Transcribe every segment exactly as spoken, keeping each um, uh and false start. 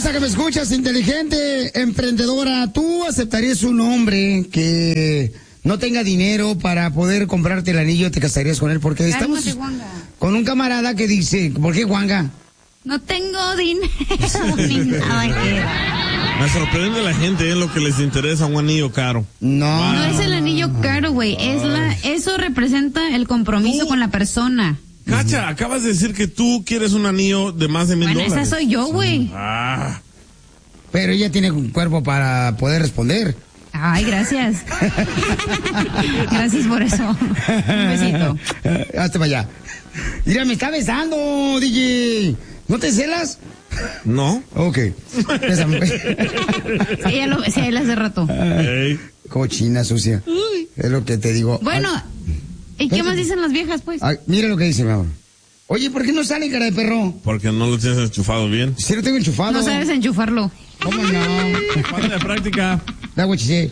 Hermosa que me escuchas, inteligente, emprendedora, ¿tú aceptarías un hombre que no tenga dinero para poder comprarte el anillo? ¿Te casarías con él? Porque estamos con un camarada que dice, ¿por qué Juanga? No tengo dinero ni nada que... Me sorprende la gente, es lo que les interesa, un anillo caro. No. Wow. No es el anillo caro, güey. Es la, eso representa el compromiso ¿Tú? con la persona. Cacha, uh-huh. Acabas de decir que tú quieres un anillo de más de mil bueno, dólares. Bueno, esa soy yo, güey. Ah. Pero ella tiene un cuerpo para poder responder. Ay, gracias. Gracias por eso. Un besito. Hazte para allá. Mira, me está besando, D J. ¿No te celas? No. Ok. Sí, ya lo besé a él hace rato. Hey. Cochina sucia. Uy. Es lo que te digo. Bueno, Ay. ¿y qué más dicen las viejas, pues? Ay, mira lo que dice, mi amor. Oye, ¿por qué no sale, cara de perro? Porque no lo tienes enchufado bien. Sí lo tengo enchufado. No sabes enchufarlo. ¿Cómo no? Falta de práctica. Da what you say.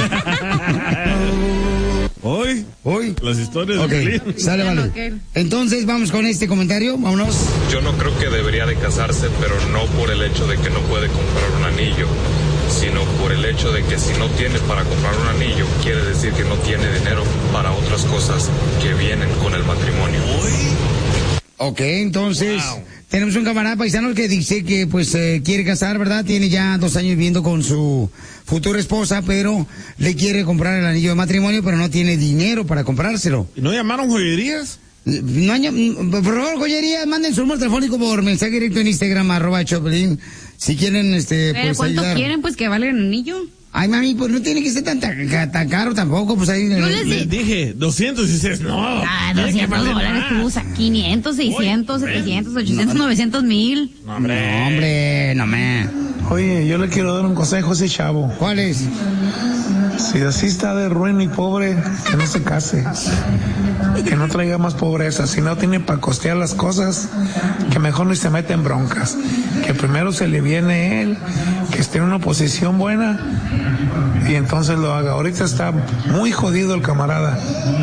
Hoy, hoy, las historias okay. de Sale, vale. Entonces, vamos con este comentario, vámonos. Yo no creo que debería de casarse, pero no por el hecho de que no puede comprar un anillo, sino por el hecho de que si no tiene para comprar un anillo, quiere decir que no tiene dinero para otras cosas que vienen con el matrimonio. Ok, entonces, wow. Tenemos un camarada paisano que dice que pues eh, quiere casar, ¿verdad? Tiene ya dos años viviendo con su futura esposa, pero le quiere comprar el anillo de matrimonio, pero no tiene dinero para comprárselo. ¿Y no llamaron joyerías? No, por favor, joyerías, manden su número telefónico por mensaje directo en Instagram, arroba Choplin, si quieren, este, ¿Pero pues cuánto ayudar. quieren, pues, que valga el anillo? Ay, mami, pues no tiene que ser tan, tan, tan caro tampoco, pues ahí... Yo les Le dije, doscientos y dices, no. Ah, doscientos dólares tú usa, quinientos, seiscientos, setecientos, ochocientos, novecientos, mil. No, hombre, no, hombre, no me... Oye, yo le quiero dar un consejo a ese chavo. ¿Cuál es? Si así está de ruin y pobre, que no se case. Que no traiga más pobreza. Si no tiene para costear las cosas, que mejor no se mete en broncas. Que primero se le viene él, que esté en una posición buena y entonces lo haga. Ahorita está muy jodido el camarada.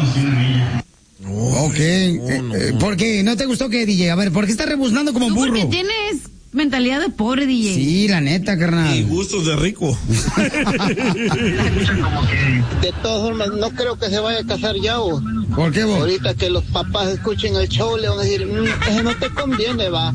Ok, eh, eh, ¿por qué? ¿No te gustó qué, D J? A ver, ¿por qué estás rebuznando como un burro? Porque tienes mentalidad de pobre, D J. Sí, la neta, carnal. Y gustos de rico. De todas formas, no creo que se vaya a casar ya, ¿o? ¿Por qué, vos? Ahorita que los papás escuchen el show, le van a decir, mmm, ese no te conviene, va.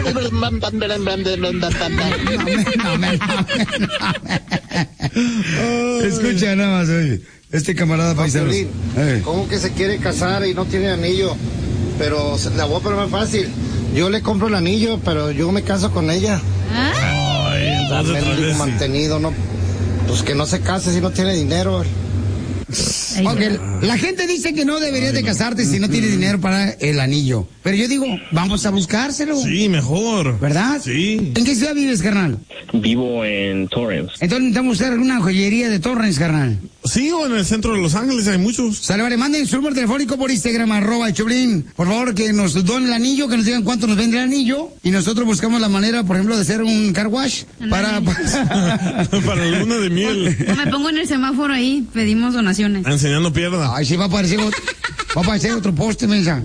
Escucha nada más, oye. Este camarada paisano. ¿Cómo que se quiere casar y no tiene anillo? Pero la voy a poner más fácil. Yo le compro el anillo, pero yo me caso con ella. Ay, Dame el mantenido, no, pues que no se case si no tiene dinero. Okay, la gente dice que no deberías de casarte si no tienes dinero para el anillo. Pero yo digo, vamos a buscárselo. Sí, mejor. ¿Verdad? Sí. ¿En qué ciudad vives, carnal? Vivo en Torrance. Entonces necesitamos buscar alguna joyería de Torrance, carnal. Sí, o en el centro de Los Ángeles hay muchos. Sale, vale, manden su número telefónico por Instagram, arroba Choplin. Por favor, que nos donen el anillo, que nos digan cuánto nos vende el anillo. Y nosotros buscamos la manera, por ejemplo, de hacer un car wash para... para la luna de miel. No me pongo en el semáforo ahí, pedimos donaciones. Enseñando pierna. Ay, sí, va a aparecer otro, va a aparecer otro poste, mensa.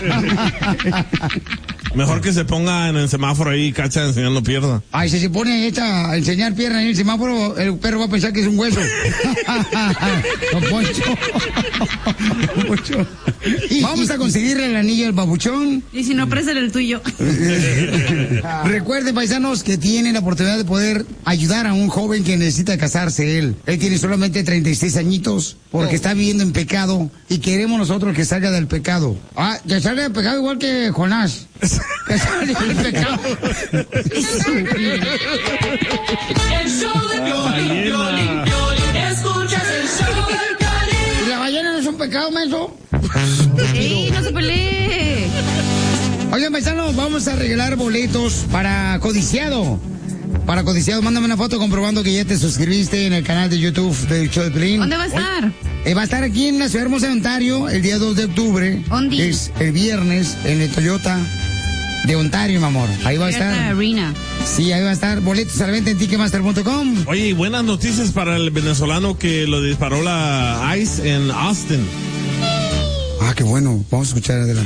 Mejor que se ponga en el semáforo ahí, cacha, enseñando pierna. Ay, si se pone esta a enseñar pierna en el semáforo, el perro va a pensar que es un hueso. Don Poncho. Poncho. Vamos a conseguirle el anillo al babuchón. Y si no, préstale el tuyo. Recuerden, paisanos, que tienen la oportunidad de poder ayudar a un joven que necesita casarse él. Él tiene solamente treinta y seis añitos porque está viviendo en pecado y queremos nosotros que salga del pecado. Ah, que salga del pecado igual que Jonás. Que salga del pecado. El show de Piolín, Piolín, Piolín, escuchas el show de Piolín. ¿Y la ballena no es un pecado, menso? ¡Ey, no se pelee! Oigan, paisanos, vamos a regalar boletos para Codiciado. Para Codiciado, mándame una foto comprobando que ya te suscribiste en el canal de YouTube del show de Piolín. ¿Dónde va a estar? Eh, va a estar aquí en la ciudad hermosa de Ontario el día dos de octubre. ¿Dónde? Es el viernes en el Toyota de Ontario, mi amor. Ahí va a estar. Arena. Sí, ahí va a estar. Boletos a la venta en ticketmaster punto com. Oye, y buenas noticias para el venezolano que lo disparó la ICE en Austin. Ah, qué bueno. Vamos a escuchar adelante.